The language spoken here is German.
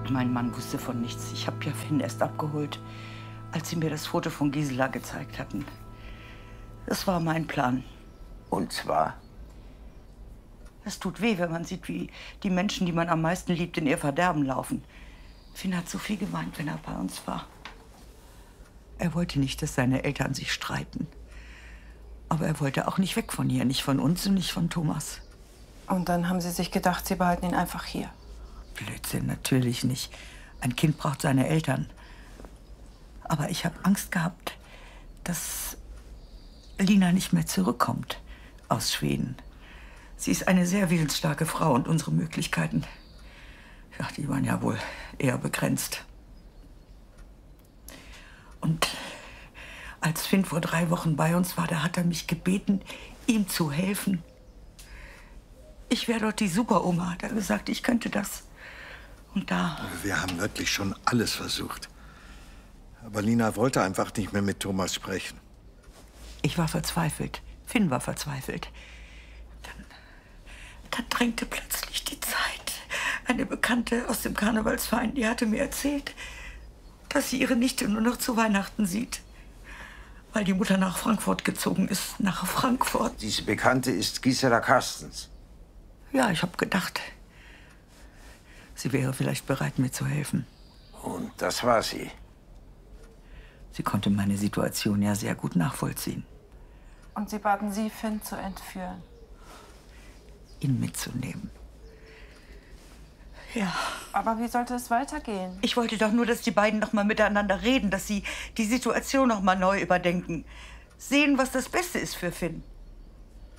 Mein Mann wusste von nichts. Ich habe ja Finn erst abgeholt, als sie mir das Foto von Gisela gezeigt hatten. Das war mein Plan. Und zwar? Es tut weh, wenn man sieht, wie die Menschen, die man am meisten liebt, in ihr Verderben laufen. Finn hat so viel geweint, wenn er bei uns war. Er wollte nicht, dass seine Eltern sich streiten. Aber er wollte auch nicht weg von hier, nicht von uns und nicht von Thomas. Und dann haben Sie sich gedacht, Sie behalten ihn einfach hier. Blödsinn, natürlich nicht. Ein Kind braucht seine Eltern. Aber ich habe Angst gehabt, dass Lina nicht mehr zurückkommt aus Schweden. Sie ist eine sehr willensstarke Frau und unsere Möglichkeiten, ja, die waren ja wohl eher begrenzt. Und als Finn vor 3 Wochen bei uns war, da hat er mich gebeten, ihm zu helfen. Ich wäre dort die Superoma, hat er gesagt, ich könnte das. Und da... Wir haben wirklich schon alles versucht. Aber Lina wollte einfach nicht mehr mit Thomas sprechen. Ich war verzweifelt. Finn war verzweifelt. Dann drängte plötzlich die Zeit. Eine Bekannte aus dem Karnevalsverein, die hatte mir erzählt, dass sie ihre Nichte nur noch zu Weihnachten sieht. Weil die Mutter nach Frankfurt gezogen ist. Nach Frankfurt. Diese Bekannte ist Gisela Carstens. Ja, ich habe gedacht, sie wäre vielleicht bereit, mir zu helfen. Und das war sie. Sie konnte meine Situation ja sehr gut nachvollziehen. Und Sie baten Sie, Finn zu entführen? Ihn mitzunehmen. Ja. Aber wie sollte es weitergehen? Ich wollte doch nur, dass die beiden noch mal miteinander reden, dass sie die Situation noch mal neu überdenken. Sehen, was das Beste ist für Finn.